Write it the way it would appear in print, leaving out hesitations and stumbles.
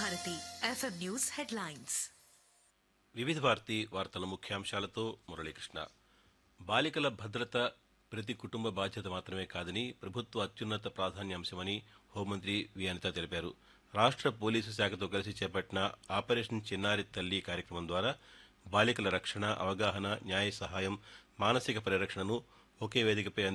Bharati FM news headlines. వివిధ భారతి వార్తల ముఖ్యాంశాలతో మురళీకృష్ణ. బాలికల భద్రత ప్రతి కుటుంబ బాధ్యత మాత్రమే కాదని ప్రభుత్వ అత్యున్నత ప్రాధాన్యాంశమని హోంమంత్రి వి అనిత తెలిపారు. రాష్ట్ర పోలీసు శాఖతో కలిసి చేపట్టిన ఆపరేషన్ చిన్నారి తల్లి కార్యక్రమం ద్వారా బాలికల రక్షణ, అవగాహన, న్యాయ సహాయం, మానసిక పరిరక్షణను ఒకే వేదికపై